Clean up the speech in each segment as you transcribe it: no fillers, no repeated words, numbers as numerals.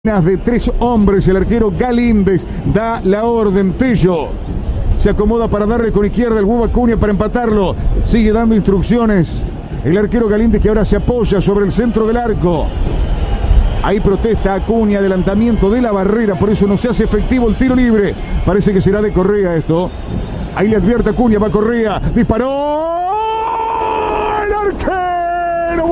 De 3 hombres, el arquero Galíndez da la orden. Tello se acomoda para darle con izquierda el huevo Acuña para empatarlo. Sigue dando instrucciones el arquero Galíndez, que ahora se apoya sobre el centro del arco. Ahí protesta Acuña, adelantamiento de la barrera, por eso no se hace efectivo el tiro libre. Parece que será de Correa esto. Ahí le advierte Acuña, va Correa, disparó. El arquero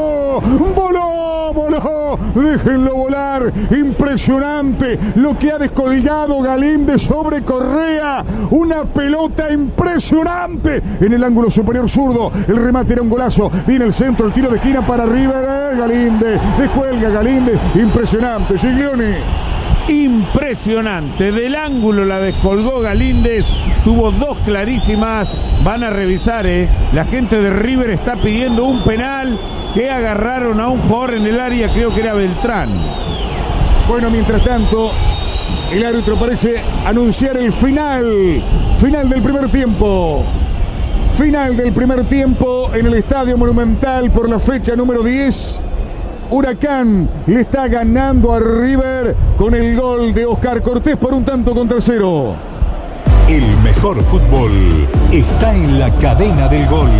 voló, déjenlo volar. Impresionante lo que ha descolgado Galíndez sobre Correa. Una pelota impresionante en el ángulo superior zurdo. El remate era un golazo. Viene el centro, el tiro de esquina para River. Galíndez, descuelga Galíndez. Impresionante, Giglioni. Impresionante, del ángulo la descolgó Galíndez, tuvo dos clarísimas, van a revisar, la gente de River está pidiendo un penal, que agarraron a un jugador en el área, creo que era Beltrán. Bueno, mientras tanto, el árbitro parece anunciar el final del primer tiempo. Final del primer tiempo en el Estadio Monumental por la fecha número 10. Huracán le está ganando a River con el gol de Oscar Cortés por 1-0. El mejor fútbol está en la cadena del gol.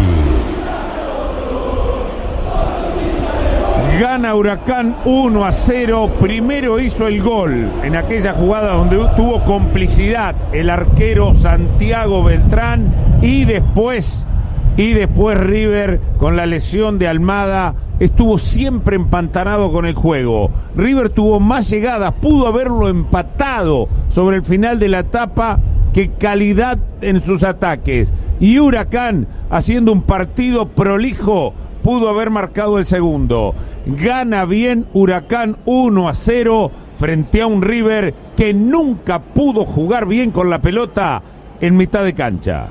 Gana Huracán 1-0. Primero hizo el gol en aquella jugada donde tuvo complicidad el arquero Santiago Beltrán y después River, con la lesión de Almada, estuvo siempre empantanado con el juego. River tuvo más llegadas, pudo haberlo empatado sobre el final de la etapa, que calidad en sus ataques. Y Huracán, haciendo un partido prolijo, pudo haber marcado el segundo. Gana bien Huracán 1-0 frente a un River que nunca pudo jugar bien con la pelota en mitad de cancha.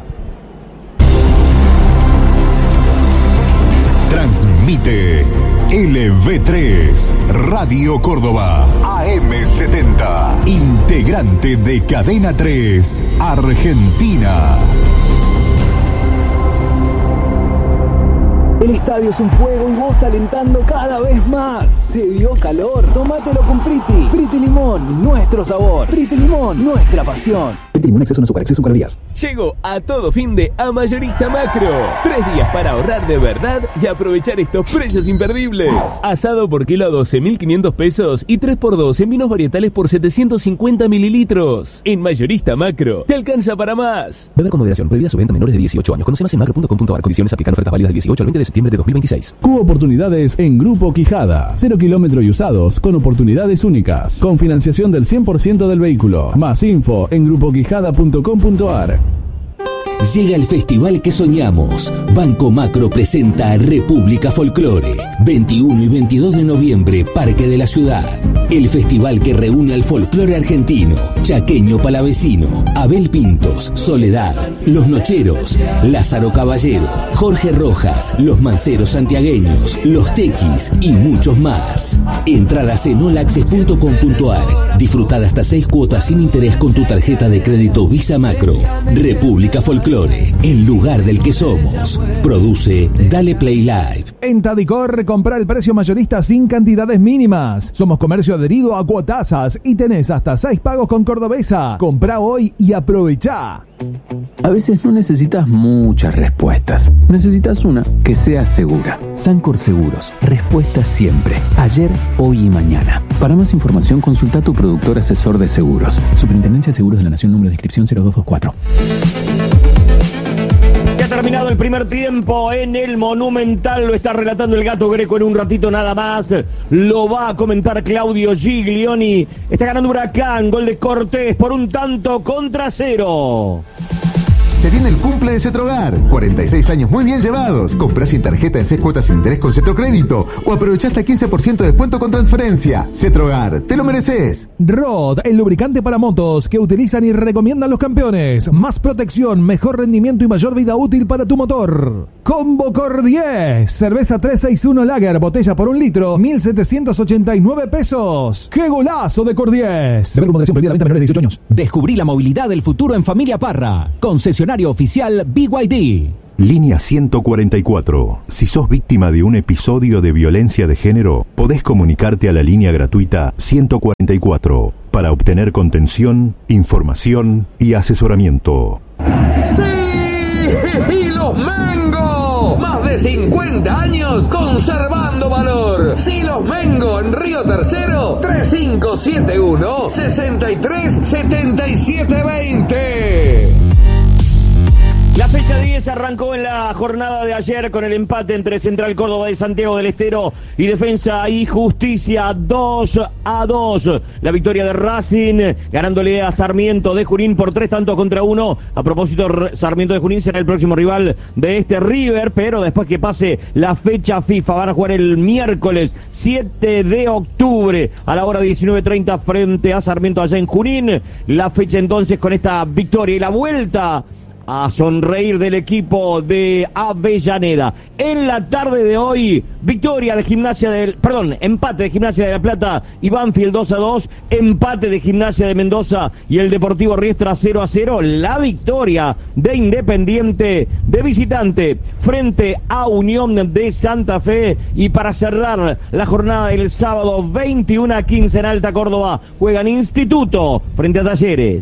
Transmite LV3 Radio Córdoba AM70, integrante de Cadena 3 Argentina. El estadio es un fuego y vos alentando cada vez más. ¿Te dio calor? Tómatelo con Priti. Priti Limón, nuestro sabor. Priti Limón, nuestra pasión. Priti Limón, exceso no azúcar, exceso en calorías. Llegó a todo fin de a Mayorista Macro. 3 días para ahorrar de verdad y aprovechar estos precios imperdibles. Asado por kilo a 12.500 pesos y 3x2 en vinos varietales por 750 mililitros. En Mayorista Macro, te alcanza para más. Beber con moderación, prohibida su venta a menores de 18 años. Conoce más en macro.com.ar. Condiciones aplican. Ofertas válidas del 18 al 20 de septiembre de 2026. Cubo oportunidades en Grupo Quijada. 0 kilómetro y usados con oportunidades únicas. Con financiación del 100% del vehículo. Más info en grupoquijada.com.ar. Llega el festival que soñamos. Banco Macro presenta República Folclore. 21 y 22 de noviembre, Parque de la Ciudad. El festival que reúne al folclore argentino, chaqueño palavecino, Abel Pintos, Soledad, Los Nocheros, Lázaro Caballero, Jorge Rojas, Los Manceros santiagueños, Los Tequis y muchos más. Entradas en olaccess.com.ar. Disfrutad hasta 6 cuotas sin interés con tu tarjeta de crédito Visa Macro. República Folclore, el lugar del que somos. Produce Dale Play Live. En Tadicor, compra el precio mayorista sin cantidades mínimas. Somos comercio adherido a Cuotasas y tenés hasta 6 pagos con Cordobesa. Comprá hoy y aprovechá. A veces no necesitas muchas respuestas. Necesitas una que sea segura. Sancor Seguros. Respuesta siempre. Ayer, hoy y mañana. Para más información, consulta a tu productor asesor de seguros. Superintendencia de Seguros de la Nación, número de inscripción 0224. Ya ha terminado el primer tiempo en el Monumental. Lo está relatando el Gato Greco en un ratito nada más. Lo va a comentar Claudio Giglioni. Está ganando Huracán. Gol de Cortés por 1-0. Se viene el cumple de Cetrogar. 46 años muy bien llevados. Comprá sin tarjeta en 6 cuotas sin interés con Cetrocrédito. O aprovechá hasta 15% de descuento con transferencia. Cetrogar, te lo mereces. Rod, el lubricante para motos que utilizan y recomiendan los campeones. Más protección, mejor rendimiento y mayor vida útil para tu motor. Combo Cordies. Cerveza 361 Lager, botella por 1 litro, 1.789 pesos. ¡Qué golazo de Cordies! Beber con moderación, prohibida la venta a menores de 18 años. Descubrí la movilidad del futuro en Familia Parra. Concesionario oficial BYD. Línea 144. Si sos víctima de un episodio de violencia de género, podés comunicarte a la línea gratuita 144 para obtener contención, información y asesoramiento. ¡Sí! ¡Y los Mengo! Más de 50 años conservando valor. Silos Mengo en Río Tercero, 3571-637720. La fecha 10 arrancó en la jornada de ayer con el empate entre Central Córdoba de Santiago del Estero y Defensa y Justicia 2-2. La victoria de Racing ganándole a Sarmiento de Junín por 3-1. A propósito, Sarmiento de Junín será el próximo rival de este River, pero después que pase la fecha FIFA van a jugar el miércoles 7 de octubre a la hora 19:30 frente a Sarmiento allá en Junín. La fecha entonces con esta victoria y la vuelta a sonreír del equipo de Avellaneda. En la tarde de hoy, empate de Gimnasia de La Plata y Banfield 2-2, empate de Gimnasia de Mendoza y el Deportivo Riestra 0-0, la victoria de Independiente de visitante frente a Unión de Santa Fe, y para cerrar la jornada del sábado 21:15 en Alta Córdoba, juegan Instituto frente a Talleres.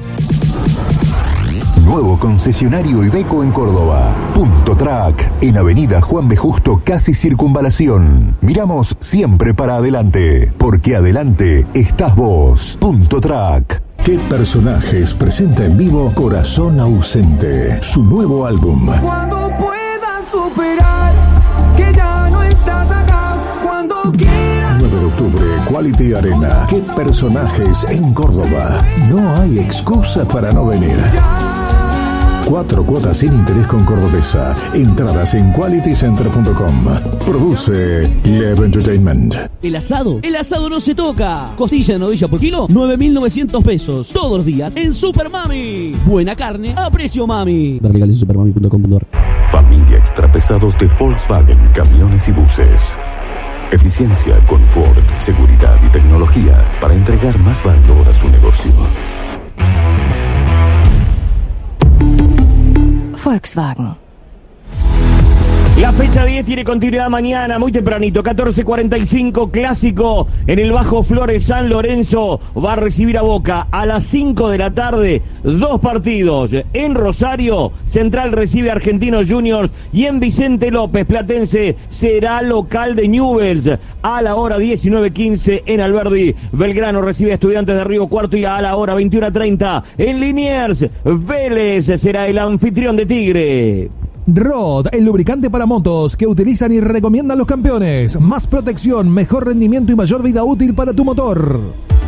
Nuevo concesionario Iveco en Córdoba. Punto Track, en Avenida Juan B. Justo, casi Circunvalación. Miramos siempre para adelante, porque adelante estás vos. Punto Track. ¿Qué personajes presenta en vivo Corazón Ausente? Su nuevo álbum. Cuando puedas superar que ya no estás acá, cuando quieras. 9 de octubre, Quality Arena. ¿Qué personajes en Córdoba? No hay excusa para no venir. 4 cuotas sin interés con Cordobesa. Entradas en qualitycenter.com. Produce Lev Entertainment. El asado no se toca. Costilla de novilla por kilo, 9.900 pesos. Todos los días en Super Mami. Buena carne a precio mami. Ver legales en supermami.com.ar. Familia Extrapesados de Volkswagen, camiones y buses. Eficiencia, confort, seguridad y tecnología para entregar más valor a su negocio. Volkswagen. La fecha 10 tiene continuidad mañana, muy tempranito, 14:45, clásico en el Bajo Flores. San Lorenzo va a recibir a Boca a las 5 de la tarde, 2 partidos. En Rosario, Central recibe a Argentinos Juniors, y en Vicente López, Platense será local de Newell's a la hora 19:15 en Alberdi. Belgrano recibe a Estudiantes de Río Cuarto, y a la hora 21:30 en Liniers, Vélez será el anfitrión de Tigre. Rod, el lubricante para motos que utilizan y recomiendan los campeones. Más protección, mejor rendimiento y mayor vida útil para tu motor.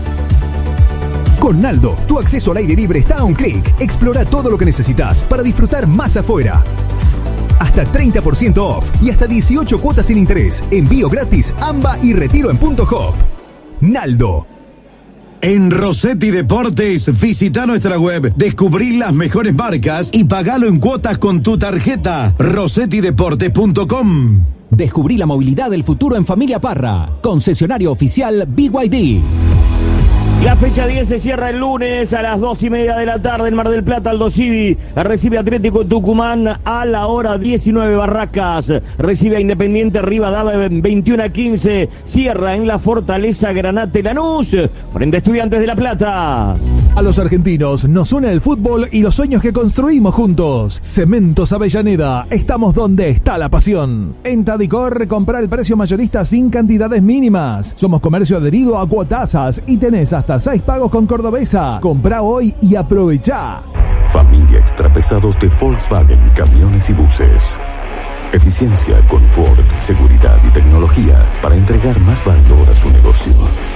Con Naldo, tu acceso al aire libre está a un clic. Explora todo lo que necesitas para disfrutar más afuera. Hasta 30% off y hasta 18 cuotas sin interés. Envío gratis, AMBA y retiro en Punto Hop. Naldo. En Rossetti Deportes, visita nuestra web, descubrí las mejores marcas y pagalo en cuotas con tu tarjeta. rossettideportes.com. Descubrí la movilidad del futuro en Familia Parra. Concesionario oficial BYD. La fecha 10 se cierra el lunes a las 2:30 de la tarde en Mar del Plata. Aldo Civi recibe a Atlético Tucumán a la hora 19. Barracas recibe a Independiente Rivadavia 21:15. Cierra en la Fortaleza Granate Lanús frente a Estudiantes de La Plata. A los argentinos nos une el fútbol y los sueños que construimos juntos. Cementos Avellaneda, estamos donde está la pasión. En Tadicor, compra el precio mayorista sin cantidades mínimas. Somos comercio adherido a Cuotasas y tenés hasta 6 pagos con Cordobesa. Comprá hoy y aprovechá. Familia Extrapesados de Volkswagen, camiones y buses. Eficiencia, confort, seguridad y tecnología para entregar más valor a su negocio.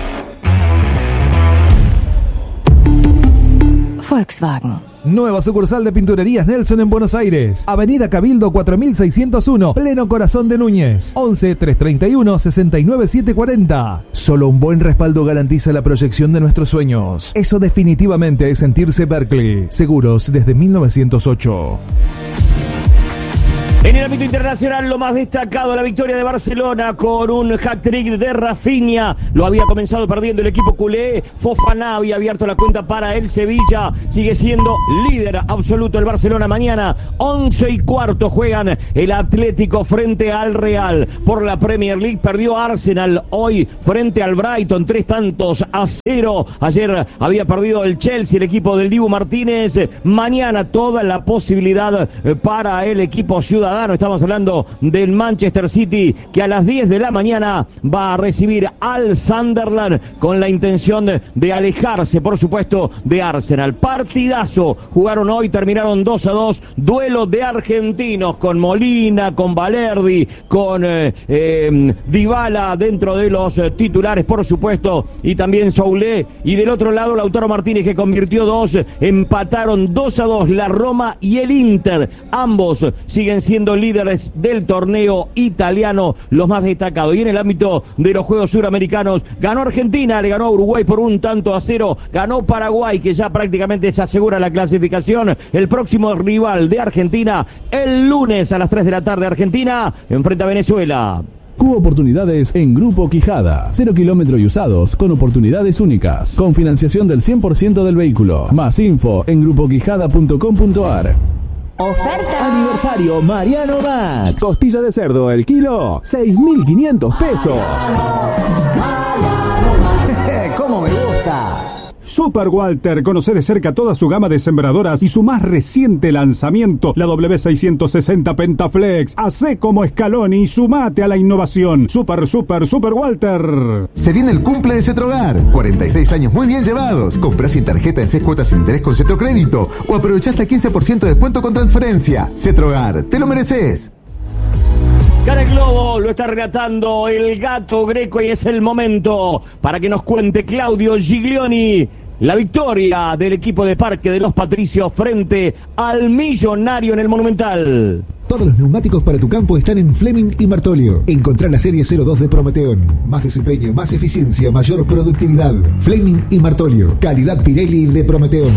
Volkswagen. Nueva sucursal de Pinturerías Nelson en Buenos Aires. Avenida Cabildo 4601, pleno corazón de Núñez. 11 331 69 740. Solo un buen respaldo garantiza la proyección de nuestros sueños. Eso definitivamente es sentirse Berkeley. Seguros desde 1908. En el ámbito internacional, lo más destacado, la victoria de Barcelona con un hat-trick de Rafinha. Lo había comenzado perdiendo el equipo culé. Fofana había abierto la cuenta para el Sevilla. Sigue siendo líder absoluto el Barcelona. Mañana, 11:15, juegan el Atlético frente al Real. Por la Premier League perdió Arsenal hoy frente al Brighton, 3-0. Ayer había perdido el Chelsea, el equipo del Dibu Martínez. Mañana toda la posibilidad para el equipo ciudadano. Estamos hablando del Manchester City, que a las 10 de la mañana va a recibir al Sunderland con la intención de alejarse, por supuesto, de Arsenal. Partidazo. Jugaron hoy, terminaron 2-2. Duelo de argentinos con Molina, con Valerdi, con Dybala dentro de los titulares, por supuesto, y también Soulé. Y del otro lado, Lautaro Martínez, que convirtió 2. Empataron 2-2 la Roma y el Inter. Ambos siguen siendo líderes del torneo italiano, los más destacados. Y en el ámbito de los Juegos Suramericanos, ganó Argentina, le ganó a Uruguay por 1-0, ganó Paraguay, que ya prácticamente se asegura la clasificación. El próximo rival de Argentina, el lunes a las 3 de la tarde, Argentina enfrenta a Venezuela. Cubo Oportunidades en Grupo Quijada. 0 kilómetros y usados con oportunidades únicas. Con financiación del 100% del vehículo. Más info en grupoquijada.com.ar. Oferta. Aniversario Mariano Max. Costilla de cerdo el kilo, 6.500 pesos. ¿Cómo me gusta? Super Walter, conoce de cerca toda su gama de sembradoras y su más reciente lanzamiento, la W660 Pentaflex. Hacé como Scaloni y sumate a la innovación. Super Walter. Se viene el cumple de Cetrogar. 46 años muy bien llevados. Comprá sin tarjeta en 6 cuotas sin interés con Cetrocrédito o aprovechá hasta 15% de descuento con transferencia. Cetrogar, te lo mereces. Gana el Globo, lo está relatando el Gato Greco y es el momento para que nos cuente Claudio Giglioni la victoria del equipo de Parque de los Patricios frente al Millonario en el Monumental. Todos los neumáticos para tu campo están en Fleming y Martolio. Encontrá la serie 02 de Prometeon. Más desempeño, más eficiencia, mayor productividad. Fleming y Martolio. Calidad Pirelli de Prometeon.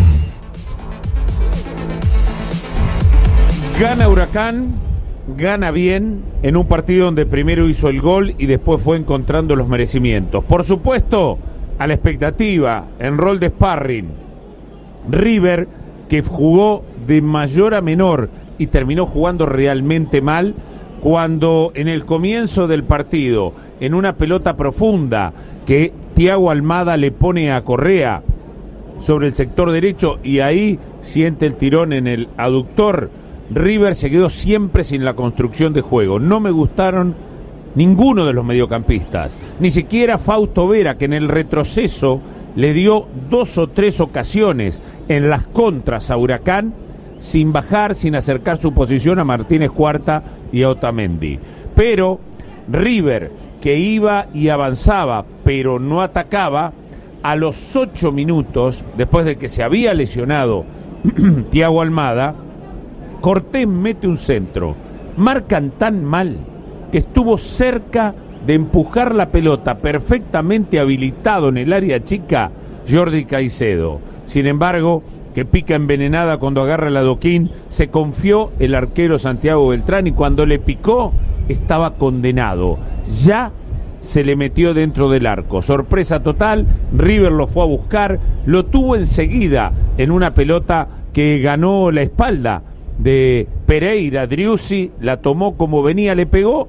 Gana Huracán, gana bien en un partido donde primero hizo el gol y después fue encontrando los merecimientos. Por supuesto, a la expectativa, en rol de sparring, River, que jugó de mayor a menor y terminó jugando realmente mal, cuando en el comienzo del partido, en una pelota profunda que Thiago Almada le pone a Correa sobre el sector derecho y ahí siente el tirón en el aductor, River se quedó siempre sin la construcción de juego. No me gustaron ninguno de los mediocampistas, ni siquiera Fausto Vera, que en el retroceso le dio 2 o 3 ocasiones en las contras a Huracán, sin bajar, sin acercar su posición a Martínez Cuarta y a Otamendi. Pero River, que iba y avanzaba, pero no atacaba, a los 8 minutos, después de que se había lesionado Thiago Almada, Cortés mete un centro. Marcan tan mal que estuvo cerca de empujar la pelota, perfectamente habilitado en el área chica, Jordi Caicedo. Sin embargo, que pica envenenada cuando agarra el adoquín, se confió el arquero Santiago Beltrán y cuando le picó estaba condenado. Ya se le metió dentro del arco. Sorpresa total, River lo fue a buscar, lo tuvo enseguida en una pelota que ganó la espalda de Pereira. Driussi la tomó como venía, le pegó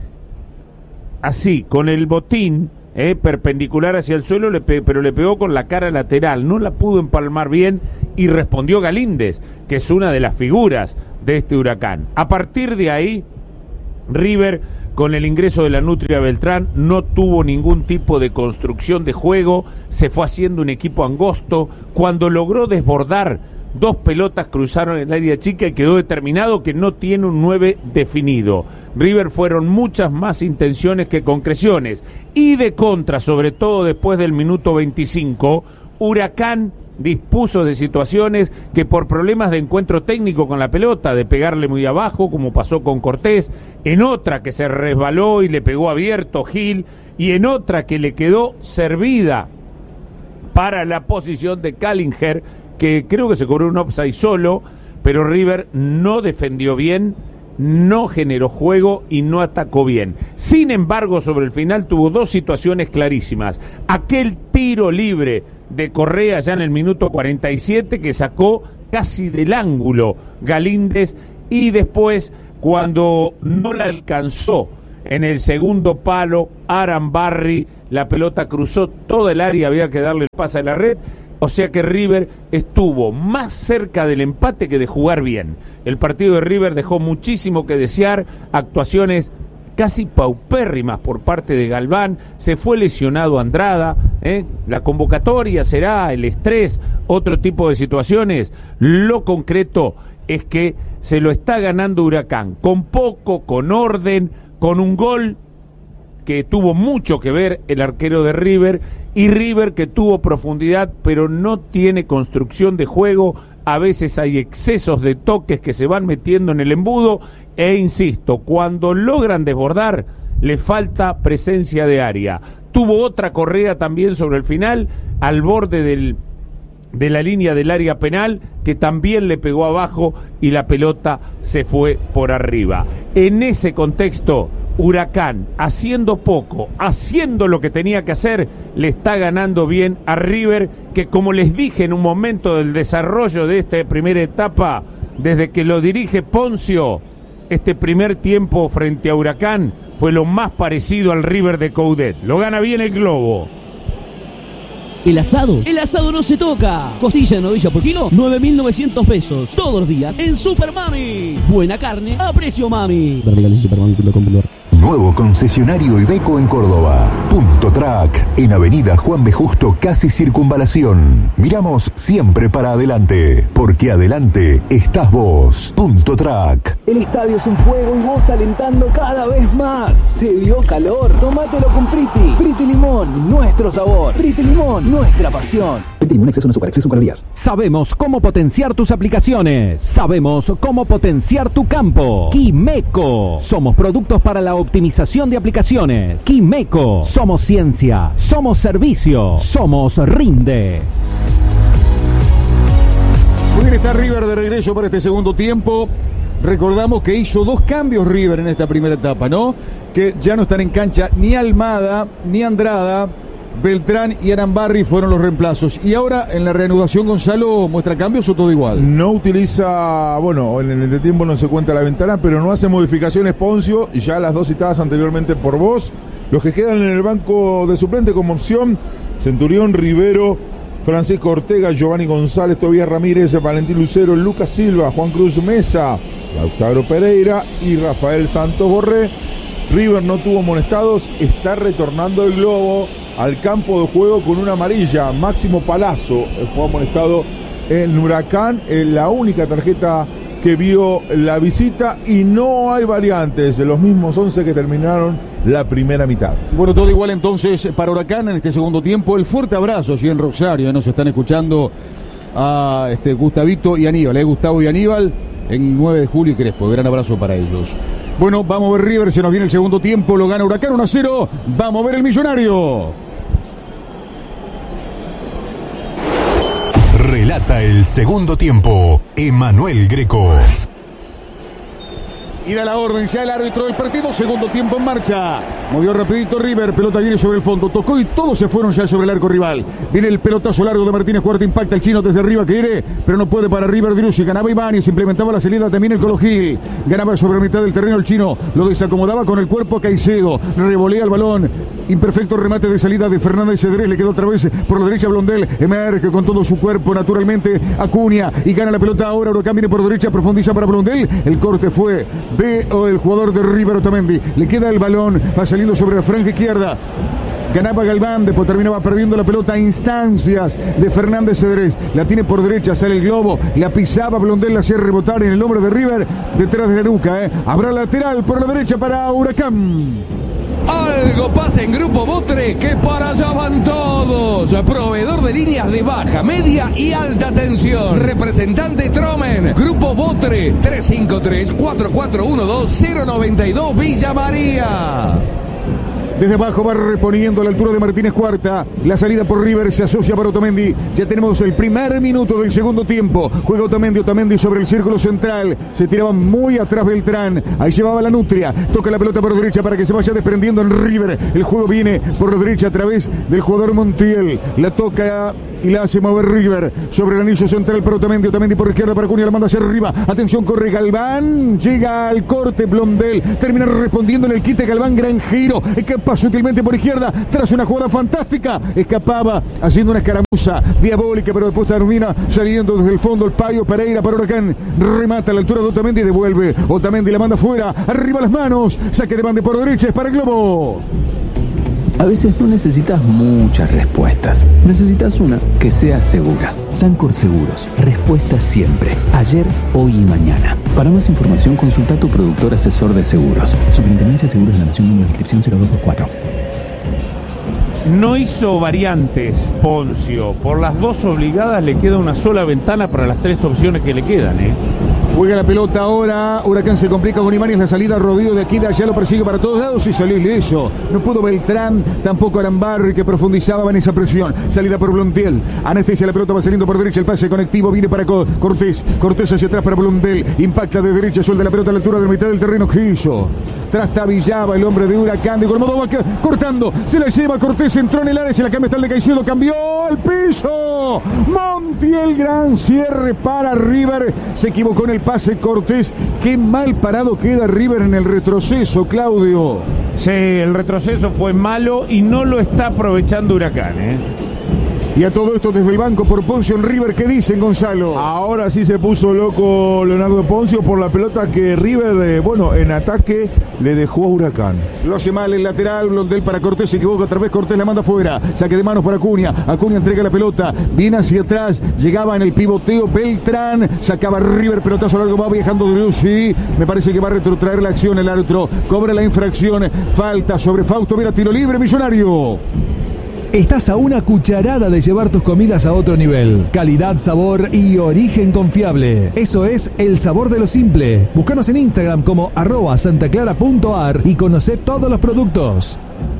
así, con el botín perpendicular hacia el suelo, pero le pegó con la cara lateral, no la pudo empalmar bien y respondió Galíndez, que es una de las figuras de este Huracán. A partir de ahí, River, con el ingreso de la Nutria Beltrán, no tuvo ningún tipo de construcción de juego, se fue haciendo un equipo angosto. Cuando logró desbordar, 2 pelotas cruzaron el área chica y quedó determinado que no tiene un 9 definido. River fueron muchas más intenciones que concreciones. Y de contra, sobre todo después del minuto 25, Huracán dispuso de situaciones que por problemas de encuentro técnico con la pelota, de pegarle muy abajo, como pasó con Cortés, en otra que se resbaló y le pegó abierto Gil, y en otra que le quedó servida para la posición de Callinger, que creo que se cobró un offside solo, pero River no defendió bien no generó juego y no atacó bien. Sin embargo, sobre el final tuvo dos situaciones clarísimas. Aquel tiro libre de Correa ya en el minuto 47 que sacó casi del ángulo Galíndez, y después cuando no la alcanzó en el segundo palo Arambarri, la pelota cruzó toda el área, había que darle el pase a la red. O sea que River estuvo más cerca del empate que de jugar bien. El partido de River dejó muchísimo que desear, actuaciones casi paupérrimas por parte de Galván, se fue lesionado Andrada, la convocatoria será, el estrés, otro tipo de situaciones. Lo concreto es que se lo está ganando Huracán, con poco, con orden, con un gol que tuvo mucho que ver el arquero de River, y River que tuvo profundidad pero no tiene construcción de juego. A veces hay excesos de toques que se van metiendo en el embudo, e insisto, cuando logran desbordar le falta presencia de área. Tuvo otra Correa también sobre el final, al borde de la línea del área penal, que también le pegó abajo y la pelota se fue por arriba. En ese contexto, Huracán, haciendo poco, haciendo lo que tenía que hacer, le está ganando bien a River, que como les dije en un momento del desarrollo de esta primera etapa, desde que lo dirige Poncio, este primer tiempo frente a Huracán fue lo más parecido al River de Coudet. Lo gana bien el Globo. El asado no se toca. Costilla de novilla por kilo, 9.900 pesos. Todos los días en Super Mami. Buena carne a precio mami. Nuevo concesionario Iveco en Córdoba. Punto Track, en Avenida Juan B. Justo, casi Circunvalación. Miramos siempre para adelante, porque adelante estás vos. Punto Track. El estadio es un juego y vos alentando cada vez más. ¿Te dio calor? Tómatelo con Priti. Priti Limón, nuestro sabor. Priti Limón, nuestra pasión. Priti Limón, exceso en azúcar, exceso en calorías. Sabemos cómo potenciar tus aplicaciones. Sabemos cómo potenciar tu campo. Quimeco. Somos productos para la optimización de aplicaciones. Quimeco. Somos ciencia. Somos servicio. Somos Rinde. Muy bien, está River de regreso para este segundo tiempo. Recordamos que hizo dos cambios River en esta primera etapa, ¿no? Que ya no están en cancha ni Almada, ni Andrada. Beltrán y Arambarri fueron los reemplazos. Y ahora en la reanudación, Gonzalo, ¿muestra cambios o todo igual? No utiliza, bueno, en el entretiempo no se cuenta la ventana, pero no hace modificaciones Poncio, y ya las dos citadas anteriormente por vos. Los que quedan en el banco de suplente como opción: Centurión, Rivero, Francisco Ortega, Giovanni González, Tobías Ramírez, Valentín Lucero, Lucas Silva, Juan Cruz Mesa, Lautaro Pereira y Rafael Santos Borré. River no tuvo amonestados, está retornando el Globo al campo de juego con una amarilla. Máximo Palazzo fue amonestado en Huracán, la única tarjeta que vio la visita, y no hay variantes de los mismos 11 que terminaron la primera mitad. Bueno, todo igual entonces para Huracán en este segundo tiempo. El fuerte abrazo allí en Rosario, nos están escuchando a Gustavito y Aníbal, Gustavo y Aníbal en 9 de julio y Crespo. Gran abrazo para ellos. Bueno, vamos a ver River, se nos viene el segundo tiempo, lo gana Huracán 1-0. Vamos a ver el Millonario. Relata el segundo tiempo, Emanuel Greco. Y da la orden ya el árbitro del partido. Segundo tiempo en marcha. Movió rapidito River. Pelota viene sobre el fondo. Tocó y todos se fueron ya sobre el arco rival. Viene el pelotazo largo de Martínez Cuarta. Impacta el chino desde arriba. Quiere, pero no puede para River. Driussi. Ganaba Ibáñez. Implementaba la salida también el Colo Gil. Ganaba sobre la mitad del terreno el chino. Lo desacomodaba con el cuerpo Caicedo. Revolea el balón. Imperfecto remate de salida de Fernández Cedrés. Le quedó otra vez por la derecha Blondel. Emerge con todo su cuerpo naturalmente Acuña. Y gana la pelota ahora. Huracán viene por derecha. Profundiza para Blondel. El corte fue de el jugador de River Otamendi. Le queda el balón, va saliendo sobre la franja izquierda. Ganaba Galván, después terminaba perdiendo la pelota a instancias de Fernández Cedrés. La tiene por derecha, sale el globo, la pisaba Blondel, la hacía rebotar en el hombro de River, detrás de la nuca. Habrá lateral por la derecha para Huracán. Algo pasa en Grupo Botre, que para allá van todos. Proveedor de líneas de baja, media y alta tensión. Representante Tromen. Grupo Botre, 353-4412-092 Villa María. Desde abajo va reponiendo a la altura de Martínez Cuarta. La salida por River se asocia para Otamendi. Ya tenemos el primer minuto del segundo tiempo. Juega Otamendi sobre el círculo central. Se tiraba muy atrás Beltrán. Ahí llevaba la nutria. Toca la pelota por derecha para que se vaya desprendiendo en River. El juego viene por la derecha a través del jugador Montiel. La toca y la hace mover River sobre el anillo central para Otamendi. Otamendi por izquierda para Cunha, la manda hacia arriba. Atención, corre Galván. Llega al corte Blondel. Termina respondiendo en el quite Galván. Gran giro. Escapa sutilmente por izquierda. Tras una jugada fantástica. Escapaba haciendo una escaramuza diabólica, pero después termina saliendo desde el fondo el Payo Pereira para Huracán. Remata a la altura de Otamendi y devuelve. Otamendi la manda fuera. Arriba las manos. Saque de banda por derecha. Es para el Globo. A veces no necesitas muchas respuestas. Necesitas una que sea segura. Sancor Seguros. Respuesta siempre. Ayer, hoy y mañana. Para más información, consulta a tu productor asesor de seguros. Superintendencia de Seguros de la Nación, número de inscripción 0224. No hizo variantes Poncio. Por las dos obligadas le queda una sola ventana para las tres opciones que le quedan, Juega la pelota ahora. Huracán se complica con Ibáñez. La salida Rodrigo de aquí de allá lo persigue para todos lados y salió ileso. No pudo Beltrán, tampoco Arambarri, que profundizaba en esa presión. Salida por Blondel. Anestesia, la pelota va saliendo por derecha. El pase conectivo viene para Cortés. Cortés hacia atrás para Blondel. Impacta de derecha, suelta la pelota a la altura de la mitad del terreno. Quiso. Trastabillaba el hombre de Huracán. De Colmodo va cortando. Se la lleva Cortés. Entró en el área. Se la cambia hasta el de Caicedo. Cambió al piso. Montiel, gran cierre para River. Se equivocó en el pase Cortés. Qué mal parado queda River en el retroceso, Claudio. Sí, el retroceso fue malo y no lo está aprovechando Huracán, Y a todo esto desde el banco por Poncio en River, ¿qué dicen, Gonzalo? Ahora sí se puso loco Leonardo Poncio por la pelota que River, en ataque le dejó a Huracán. Lo hace mal el lateral, Blondel para Cortés, se equivoca otra vez, Cortés la manda fuera, saque de manos para Acuña, Acuña entrega la pelota, viene hacia atrás, llegaba en el pivoteo Beltrán, sacaba River, pelotazo largo, va viajando de luz, sí, me parece que va a retrotraer la acción el árbitro, cobra la infracción, falta sobre Fausto Vera, tiro libre, Millonario. Estás a una cucharada de llevar tus comidas a otro nivel. Calidad, sabor y origen confiable. Eso es el sabor de lo simple. Búscanos en Instagram como @santaclara.ar y conoce todos los productos.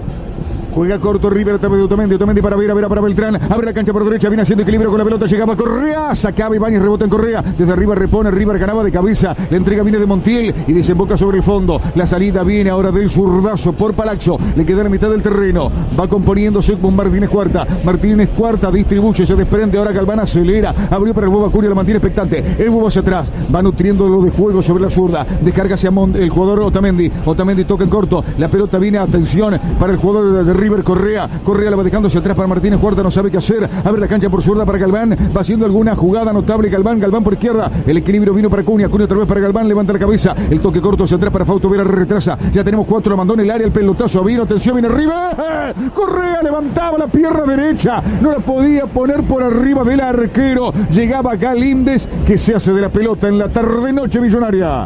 Juega corto River a través de Otamendi para Vera para Beltrán, abre la cancha por derecha, viene haciendo equilibrio con la pelota, llegaba Correa, sacaba Ibáñez, rebota en Correa, desde arriba repone, River ganaba de cabeza, la entrega viene de Montiel y desemboca sobre el fondo, la salida viene ahora del zurdazo por Palazzo, le queda en la mitad del terreno, va componiéndose con Martínez Cuarta distribuye, se desprende, ahora Galván acelera, abrió para el Huevo Acuña, lo mantiene expectante, el Huevo hacia atrás, va nutriéndolo de juego sobre la zurda, descarga hacia el jugador Otamendi toca en corto, la pelota viene, atención, para el jugador de River, Correa la va dejando hacia atrás para Martínez Cuarta, no sabe qué hacer, abre la cancha por zurda para Galván, va haciendo alguna jugada notable Galván por izquierda, el equilibrio vino para Acuña otra vez para Galván, levanta la cabeza, el toque corto hacia atrás para Fausto Vera, retrasa, ya tenemos 4, lo mandó en el área, el pelotazo vino, atención, viene arriba, Correa levantaba la pierna derecha, no la podía poner por arriba del arquero, llegaba Galíndez, que se hace de la pelota en la tarde-noche millonaria.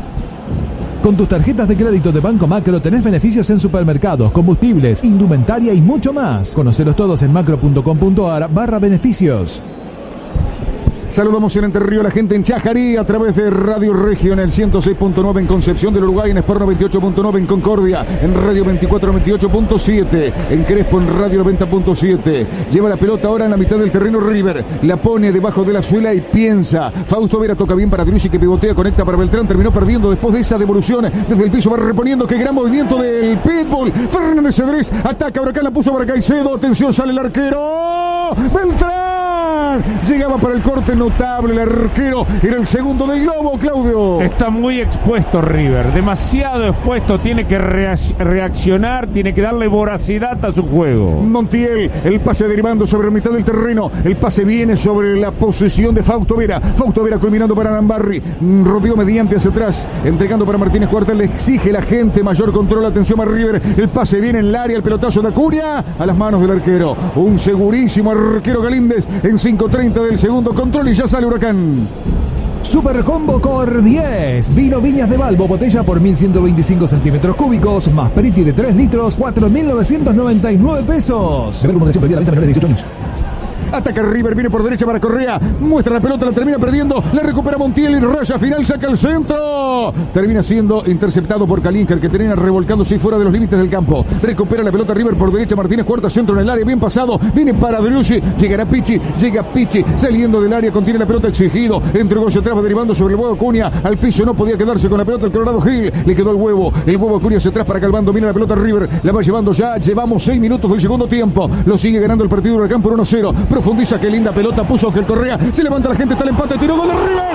Con tus tarjetas de crédito de Banco Macro tenés beneficios en supermercados, combustibles, indumentaria y mucho más. Conocelos todos en macro.com.ar/beneficios. Saludamos en Entre Ríos a la gente en Chajarí a través de Radio Regio en el 106.9 en Concepción del Uruguay, en Sport 98.9 en Concordia, en Radio 2498.7, en Crespo en Radio 90.7. Lleva la pelota ahora en la mitad del terreno River, la pone debajo de la suela y piensa. Fausto Vera toca bien para Driussi que pivotea, conecta para Beltrán, terminó perdiendo después de esa devolución desde el piso, va reponiendo, qué gran movimiento del Pitbull. Fernández Cedrés ataca, Huracán la puso para Caicedo, atención, sale el arquero Beltrán, llegaba para el corte notable el arquero, era el segundo del Globo, Claudio. Está muy expuesto River, demasiado expuesto, tiene que reaccionar, tiene que darle voracidad a su juego. Montiel, el pase derivando sobre la mitad del terreno, el pase viene sobre la posesión de Fausto Vera culminando para Arambarri, rodeó mediante hacia atrás, entregando para Martínez Cuarta, le exige la gente mayor control, atención a River, el pase viene en el área, el pelotazo de Acuña a las manos del arquero, un segurísimo arquero Galíndez en 5:30 del segundo, control y ya sale Huracán. Super Combo Cor 10. Vino Viñas de Balbo, botella por 1.125 centímetros cúbicos, más Periti de 3 litros, 4.999 pesos. Beber con moderación, prohibida la venta a menores de 18 años. Ataca River, viene por derecha para Correa. Muestra la pelota, la termina perdiendo. La recupera Montiel y raya final, saca el centro. Termina siendo interceptado por Kalinker, que termina revolcándose fuera de los límites del campo. Recupera la pelota River por derecha. Martínez Cuarta, centro en el área, bien pasado. Viene para Driussi. Llegará Pichi. Llega Pichi saliendo del área. Contiene la pelota exigido. Entregó hacia atrás, va derivando sobre el huevo Acuña. Al piso no podía quedarse con la pelota el Colorado Gil. Le quedó el huevo. El huevo Acuña hacia atrás para Calvando. Viene la pelota River. La va llevando ya. Llevamos 6 minutos del segundo tiempo. Lo sigue ganando el partido Huracán por 1-0. Profundiza. Qué linda pelota puso Ángel Correa. Se levanta la gente. Está el empate. Tiró gol de River.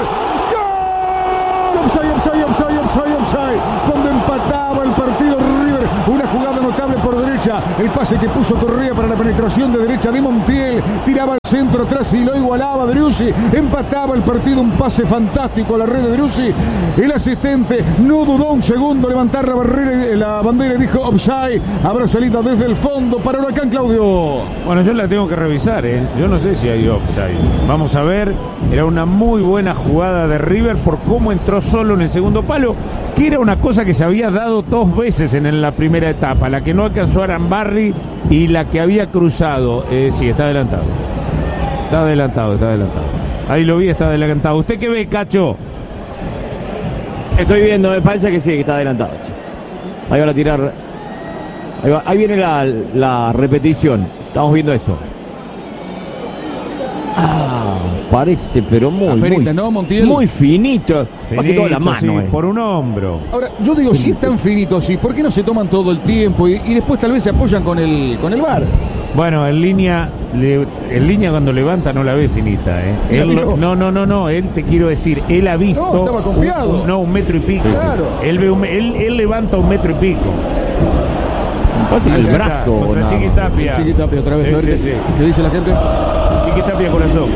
¡Gol! Offside. Cuando empataba el partido River. Una jugada notable por derecha. El pase que puso Correa para la penetración de derecha de Montiel. Tiraba al centro atrás y lo igualaba Driussi. Empataba el partido. Un pase fantástico a la red de Driussi. El asistente no dudó un segundo levantar la bandera y dijo offside. Habrá salido desde el fondo para Huracán, Claudio. Bueno, yo la tengo que revisar, ¿eh? Yo no sé si hay offside. Vamos a ver. Era una muy buena jugada de River por cómo entró solo en el segundo palo, que era una cosa que se había dado 2 veces en la primera etapa. La que no alcanzó a Arambarri y la que había cruzado. Sí, está adelantado. Está adelantado. Ahí lo vi, está adelantado. ¿Usted qué ve, Cacho? Estoy viendo, me parece que sí, que está adelantado. Ahí van a tirar. Ahí viene la repetición. Estamos viendo eso. Parece, pero Aperita, ¿no, Montiel? muy finito. Finito la mano. Sí, por un hombro. Ahora, yo digo, si es tan finito así, ¿por qué no se toman todo el tiempo y después tal vez se apoyan con el VAR? Bueno, en línea cuando levanta no la ve finita, ¿eh? No, él te quiero decir, él ha visto. No, estaba confiado. 1 metro y pico. Claro. Él levanta 1 metro y pico. El brazo. Contra Chiquitapia. Chiquitapia otra vez. Sí. ¿Qué dice la gente? Chiquitapia corazón.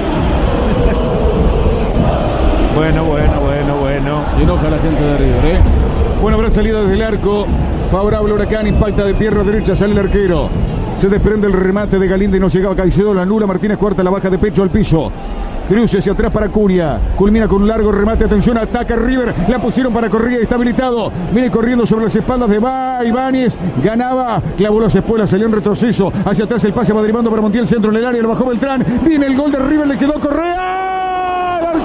Bueno. Se enoja la gente de River, ¿eh? Bueno, habrá salida desde el arco. Favorable Huracán, impacta de pierna derecha, sale el arquero. Se desprende el remate de Galinde y no llegaba Caicedo, la anula. Martínez Cuarta, la baja de pecho al piso. Driussi hacia atrás para Acuña. Culmina con un largo remate. Atención, ataca River. La pusieron para Correa. Está habilitado. Viene corriendo sobre las espaldas de Ibáñez. Ganaba. Clavó las espuelas. Salió en retroceso. Hacia atrás el pase va derivando para Montiel. Centro en el área. Lo bajó Beltrán. Viene el gol de River. Le quedó Correa. El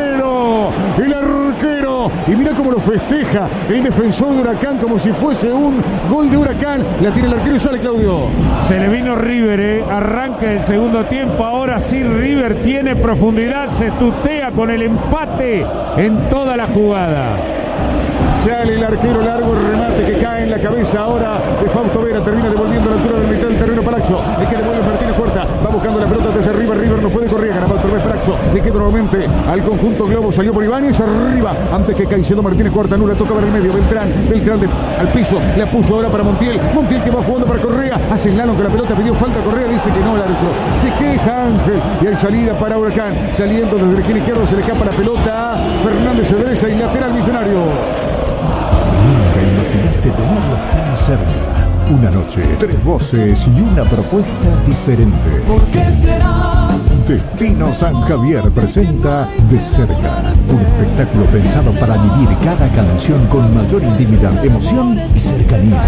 arquero. Y mira cómo lo festeja el defensor de Huracán como si fuese un gol de Huracán. La tiene el arquero y sale, Claudio. Se le vino River, ¿eh? Arranca el segundo tiempo. Ahora sí River tiene profundidad. Se tutea con el empate en toda la jugada. Sale el arquero largo, el remate que cae en la cabeza ahora de Fausto Vera. Termina devolviendo a la altura del mitad del terreno Palacio. Le queda devuelve Martínez Cuarta. Va buscando la pelota desde arriba. River no puede correr. Ganaba otra vez Palacio. Le queda nuevamente al conjunto Globo. Salió por Ibáñez arriba. Antes que Caicedo, Martínez Cuarta anula. Toca ver el medio. Beltrán al piso. La puso ahora para Montiel. Montiel que va jugando para Correa. Hace el lano con la pelota. Pidió falta. Correa dice que no el árbitro. Se queja Ángel. Y hay salida para Huracán. Saliendo desde el esquina izquierdo. Se le escapa la pelota a Fernández de derecha y lateral Millonario. Nunca imaginaste tenerlos tan cerca. Una noche, 3 voces y una propuesta diferente. ¿Por qué será? Destino San Javier presenta De Cerca, un espectáculo pensado para vivir cada canción con mayor intimidad, emoción y cercanía.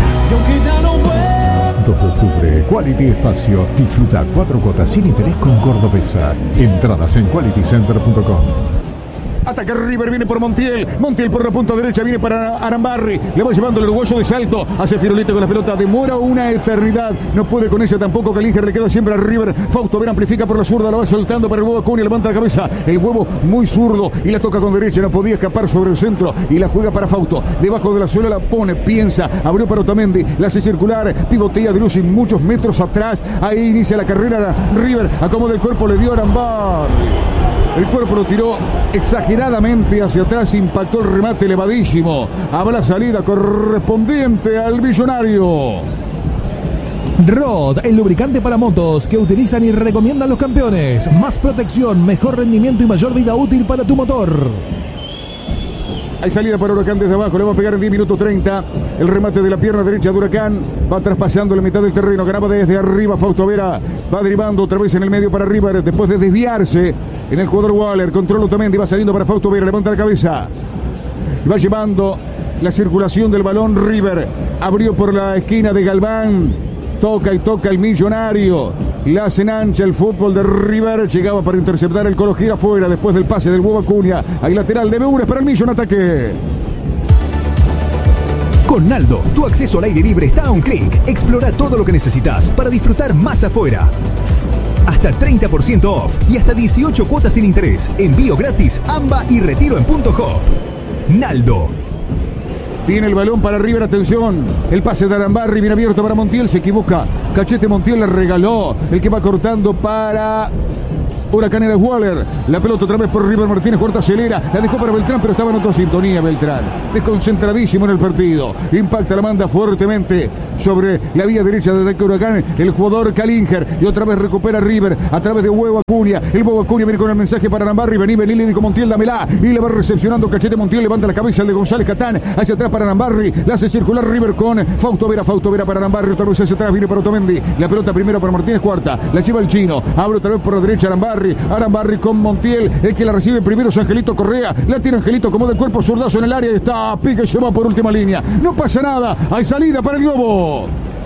2 de octubre, Quality Espacio. Disfruta 4 cuotas sin interés con Cordobesa. Entradas en qualitycenter.com. Ataca River, viene por Montiel. Montiel por la punta derecha, viene para Arambarri. Le va llevando el uruguayo de salto. Hace Firulito con la pelota. Demora una eternidad. No puede con ella tampoco. Calinger le queda siempre a River. Fausto Vera amplifica por la zurda. Lo va soltando para el huevo Acuña. Levanta la cabeza. El huevo muy zurdo. Y la toca con derecha. No podía escapar sobre el centro. Y la juega para Fausto. Debajo de la suela la pone. Piensa. Abrió para Otamendi. La hace circular. Pivotea Driussi muchos metros atrás. Ahí inicia la carrera. River acomoda el cuerpo. Le dio a Arambarri. El cuerpo lo tiró exageradamente hacia atrás, impactó el remate elevadísimo. Habrá salida correspondiente al Millonario. Rod, el lubricante para motos que utilizan y recomiendan los campeones. Más protección, mejor rendimiento y mayor vida útil para tu motor. Hay salida para Huracán desde abajo, le va a pegar en 10 minutos 30. El remate de la pierna derecha de Huracán va traspasando la mitad del terreno. Ganaba desde arriba Fausto Vera. Va derivando otra vez en el medio para River. Después de desviarse en el jugador Waller. Controla Otamendi, va saliendo para Fausto Vera. Levanta la cabeza. Va llevando la circulación del balón River. Abrió por la esquina de Galván. Toca y toca el Millonario. la hacen ancha. El fútbol de River llegaba para interceptar el Colo, gira afuera después del pase del huevo Acuña. Hay lateral de Beures para el Millo en ataque. Con Naldo, tu acceso al aire libre está a un clic. Explora todo lo que necesitas para disfrutar más afuera. Hasta 30% off y hasta 18 cuotas sin interés. Envío gratis, AMBA y retiro en Punto Hop. Naldo. Viene el balón para River, atención. El pase de Arambarri, viene abierto para Montiel, se equivoca. Cachete Montiel le regaló. El que va cortando para Huracán era Waller. La pelota otra vez por River. Martínez Huerta acelera. La dejó para Beltrán, pero estaba en otra sintonía Beltrán. Desconcentradísimo en el partido. Impacta, la manda fuertemente sobre la vía derecha de ataque Huracán. El jugador Kalinger. Y otra vez recupera River a través de Huevo Acuña. El Huevo Acuña viene con el mensaje para Arambarri. Vení, le dijo Montiel, dámela. Y le va recepcionando Cachete Montiel. Levanta la cabeza el de González Catán. Hacia atrás para Arambarri. La hace circular River con Fausto Vera. Fausto Vera para Arambarri. Otra vez hacia atrás viene para Otamendi. La pelota primero para Martínez Cuarta. La lleva el chino. Abre otra vez por la derecha Arambarri. Arambarri con Montiel. El que la recibe primero es Angelito Correa. La tira Angelito como del cuerpo, zurdazo en el área. Y está pique, se va por última línea. No pasa nada. Hay salida para el Globo.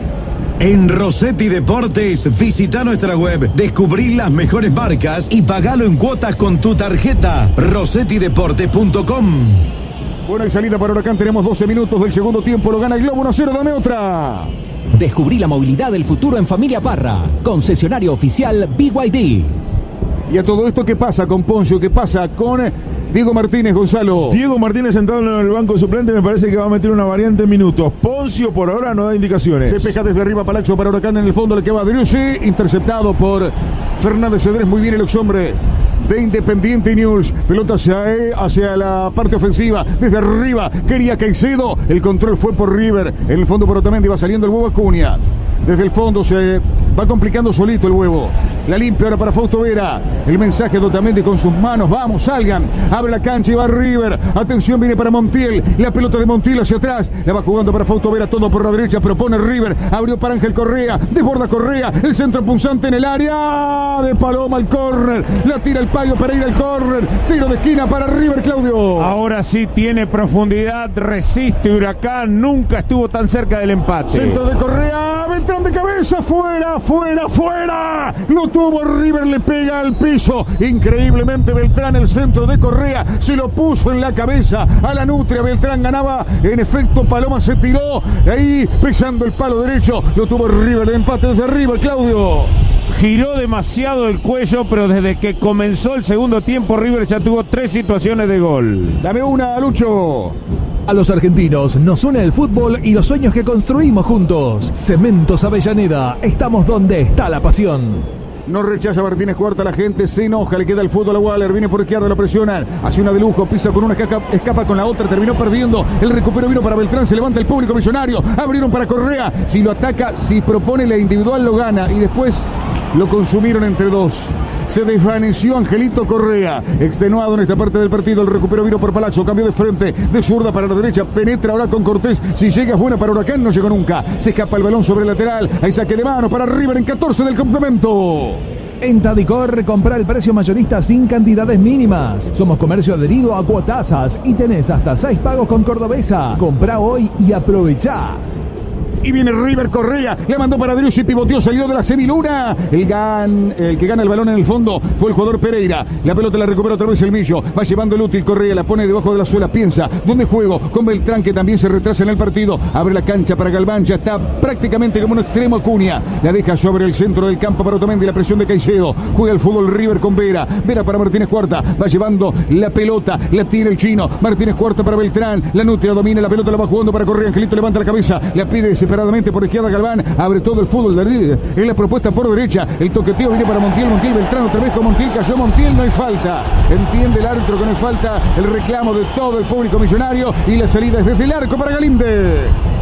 En Rossetti Deportes, visita nuestra web, descubrí las mejores marcas y pagalo en cuotas con tu tarjeta. RossettiDeportes.com. Buena salida para Huracán. Tenemos 12 minutos del segundo tiempo. Lo gana el Globo 1-0. Dame otra. Descubrí la movilidad del futuro en Familia Parra. Concesionario oficial BYD. Y a todo esto, ¿qué pasa con Poncio? ¿Qué pasa con Diego Martínez, Gonzalo? Diego Martínez sentado en el banco suplente, me parece que va a meter una variante en minutos. Poncio por ahora no da indicaciones. Despeja desde arriba Palacio para Huracán, en el fondo le queda Driussi, interceptado por Fernández Cedrés. Muy bien el exhombre de Independiente News. Pelota hacia la parte ofensiva. Desde arriba quería Caicedo. El control fue por River. En el fondo por Otamendi va saliendo el Huevo Acuña. Desde el fondo se va complicando solito el Huevo. La limpia ahora para Fausto Vera. El mensaje de Otamendi con sus manos. Vamos, salgan. Abre la cancha y va River. Atención, viene para Montiel. La pelota de Montiel hacia atrás. La va jugando para Fausto Vera. Todo por la derecha. Propone River. Abrió para Ángel Correa. Desborda Correa. El centro punzante en el área de Paloma al córner. La tira el Payo para ir al córner. Tiro de esquina para River, Claudio. Ahora sí tiene profundidad. Resiste Huracán. Nunca estuvo tan cerca del empate. Centro de Correa. Beltrán de cabeza. Fuera, fuera, fuera. Lo tuvo River. Le pega al piso. Increíblemente Beltrán, el centro de Correa, se lo puso en la cabeza a la nutria. Beltrán ganaba. En efecto, Paloma se tiró. Ahí pisando el palo derecho. Lo tuvo River de empate desde River, Claudio. Giró demasiado el cuello, pero desde que comenzó el segundo tiempo River ya tuvo 3 situaciones de gol. Dame una, Lucho. A los argentinos nos une el fútbol y los sueños que construimos juntos. Cementos Avellaneda, estamos donde está la pasión. No rechaza Martínez Cuarta, la gente se enoja, le queda el fútbol a Waller, viene por izquierda, lo presionan, hace una de lujo, pisa con una, escapa con la otra, terminó perdiendo, el recupero vino para Beltrán, se levanta el público millonario, abrieron para Correa, si lo ataca, si propone la individual lo gana y después lo consumieron entre dos. Se desvaneció Angelito Correa, extenuado en esta parte del partido. El recupero vino por Palazzo, cambió de frente, de zurda para la derecha, penetra ahora con Cortés. Si llega es buena para Huracán, no llegó nunca. Se escapa el balón sobre el lateral. Hay saque de mano para River en 14 del complemento. En Tadicor, compra el precio mayorista sin cantidades mínimas. Somos comercio adherido a cuotasas y tenés hasta 6 pagos con Cordobesa. Comprá hoy y aprovechá. Y viene River Correa, le mandó para Driussi, pivoteó, salió de la semiluna. El que gana el balón en el fondo fue el jugador Pereira. La pelota la recupera otra vez el Millo. Va llevando el útil Correa, la pone debajo de la suela. Piensa, ¿dónde juego? Con Beltrán, que también se retrasa en el partido. Abre la cancha para Galván, ya está prácticamente como un extremo Acuña. La deja sobre el centro del campo para Otamendi, la presión de Caicedo. Juega el fútbol River con Vera. Vera para Martínez Cuarta. Va llevando la pelota, la tira el chino. Martínez Cuarta para Beltrán. La nutria domina, la pelota la va jugando para Correa. Angelito levanta la cabeza, la pide desesperadamente por izquierda Galván, abre todo el fútbol en la propuesta por derecha, el toqueteo viene para Montiel, Beltrán otra vez con Montiel, cayó Montiel, no hay falta, entiende el árbitro que no hay falta, el reclamo de todo el público millonario y la salida es desde el arco para Galinde.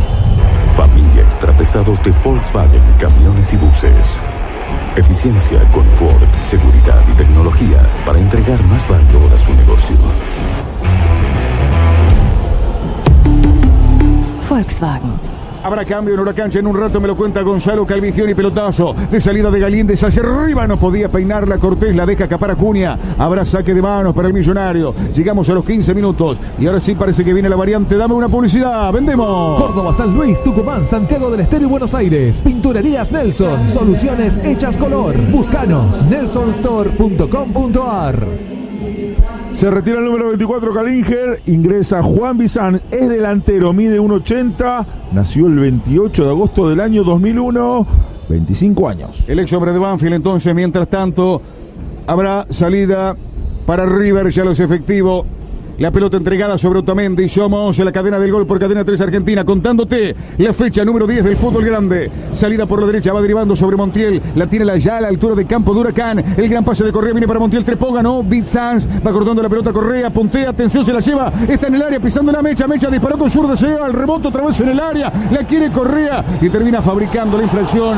Familia Extrapesados de Volkswagen, camiones y buses. Eficiencia, confort, seguridad y tecnología para entregar más valor a su negocio. Volkswagen. Habrá cambio en Huracán, ya en un rato me lo cuenta Gonzalo Calvigioni, pelotazo de salida de Galíndez hacia arriba, no podía peinarla Cortés, la deja escapar Acuña, habrá saque de manos para el Millonario, llegamos a los 15 minutos y ahora sí parece que viene la variante, dame una publicidad, vendemos. Córdoba, San Luis, Tucumán, Santiago del Estero y Buenos Aires, Pinturerías Nelson, soluciones hechas color, búscanos, nelsonstore.com.ar. Se retira el número 24 Calinger, ingresa Juan Bizán, es delantero, mide 1.80, nació el 28 de agosto del año 2001, 25 años. El ex hombre de Banfield entonces, mientras tanto, habrá salida para River, ya los efectivos. La pelota entregada sobre Otamendi. Somos en la cadena del gol por Cadena 3 Argentina. Contándote la fecha número 10 del fútbol grande. Salida por la derecha, va derivando sobre Montiel. La tiene ya a la altura de campo de Huracán. El gran pase de Correa viene para Montiel. Trepó, ganó. Sanz va cortando la pelota Correa. Puntea, atención, se la lleva. Está en el área pisando la mecha. Mecha disparó con zurda. Se lleva el rebote otra vez en el área. La quiere Correa y termina fabricando la infracción.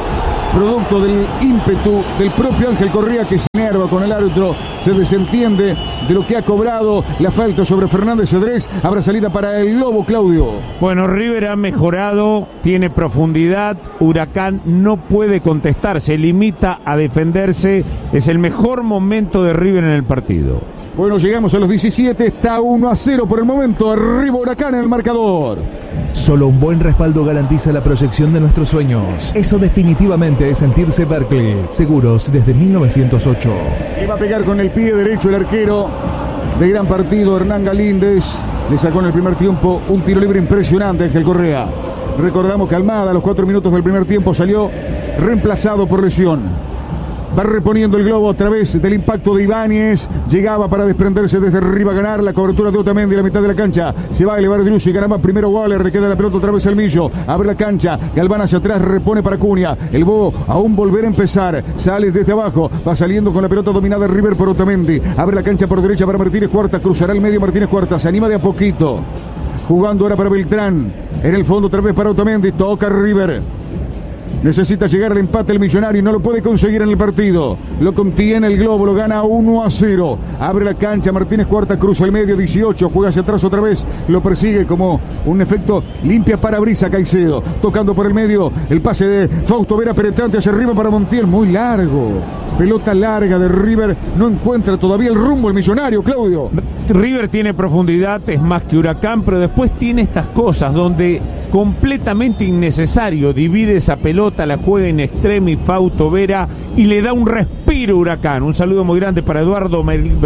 Producto del ímpetu del propio Ángel Correa, que se enerva con el árbitro, se desentiende de lo que ha cobrado la falta sobre Fernández Cedrés. Habrá salida para el Lobo, Claudio. Bueno, River ha mejorado, tiene profundidad, Huracán no puede contestar, se limita a defenderse, es el mejor momento de River en el partido. Bueno, llegamos a los 17, está 1-0 por el momento, arriba Huracán en el marcador. Solo un buen respaldo garantiza la proyección de nuestros sueños. Eso definitivamente es sentirse Berkeley. Seguros desde 1908. Le va a pegar con el pie derecho el arquero de gran partido, Hernán Galíndez. Le sacó en el primer tiempo un tiro libre impresionante, Ángel Correa. Recordamos que Almada a los 4 minutos del primer tiempo salió reemplazado por lesión. Va reponiendo el globo a través del impacto de Ibáñez. Llegaba para desprenderse desde arriba, ganar la cobertura de Otamendi a la mitad de la cancha. Se va a elevar Driussi, ganaba primero Waller, le queda la pelota otra vez al Millo. Abre la cancha, Galván hacia atrás, repone para Acuña. El Bo aún volver a empezar. Sale desde abajo, va saliendo con la pelota dominada River por Otamendi. Abre la cancha por derecha para Martínez Cuarta, cruzará el medio Martínez Cuarta, se anima de a poquito. Jugando ahora para Beltrán. En el fondo otra vez para Otamendi, toca River. Necesita llegar al empate el Millonario y no lo puede conseguir en el partido. Lo contiene el globo, lo gana 1-0. Abre la cancha, Martínez Cuarta, cruza el medio, 18, juega hacia atrás otra vez. Lo persigue como un efecto limpia parabrisa Caicedo. Tocando por el medio, el pase de Fausto Vera penetrante hacia arriba para Montiel, muy largo. Pelota larga de River, no encuentra todavía el rumbo el Millonario, Claudio. River tiene profundidad, es más que Huracán, pero después tiene estas cosas donde completamente innecesario divide esa pelota, la juega in extremis Fausto Vera y le da un respiro a Huracán. Un saludo muy grande para Eduardo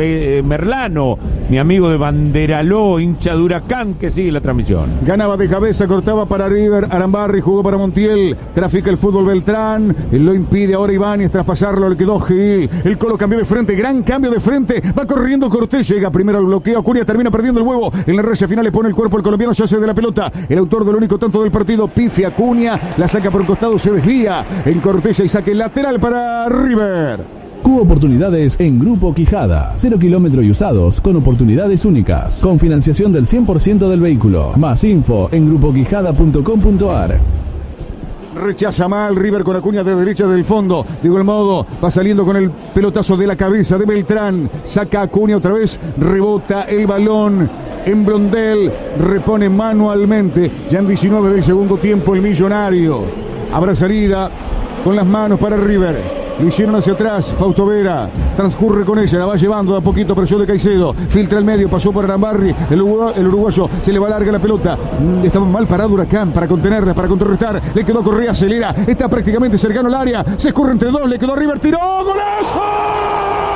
Merlano, mi amigo de Banderaló, hincha de Huracán, que sigue la transmisión. Ganaba de cabeza, cortaba para River, Arambarri jugó para Montiel, trafica el fútbol Beltrán, lo impide ahora Ibáñez, tras pasarlo le quedó Gil, el Colo cambió de frente, gran cambio de frente, va corriendo Cortés, llega primero al bloqueo, Acuña termina perdiendo el huevo, en la raya final le pone el cuerpo el colombiano, se hace de la pelota, el autor del único tanto del partido, pifia Acuña, la saca por un costado, se desvía en Cortés y saque lateral para River. Oportunidades en Grupo Quijada. 0 kilómetros y usados con oportunidades únicas. Con financiación del 100% del vehículo. Más info en grupoquijada.com.ar. Rechaza mal River con Acuña de derecha del fondo. De igual modo va saliendo con el pelotazo de la cabeza de Beltrán. Saca Acuña otra vez. Rebota el balón en Blondel. Repone manualmente. Ya en 19 del segundo tiempo el Millonario. Habrá salida con las manos para River. Lo hicieron hacia atrás, Fausto Vera transcurre con ella, la va llevando de a poquito, presión de Caicedo, filtra el medio, pasó por Arambarri, el uruguayo se le va larga la pelota, estaba mal parado Huracán para contenerla, para contrarrestar, le quedó Correa, acelera, está prácticamente cercano al área, se escurre entre dos, le quedó River, tiró, ¡golazo!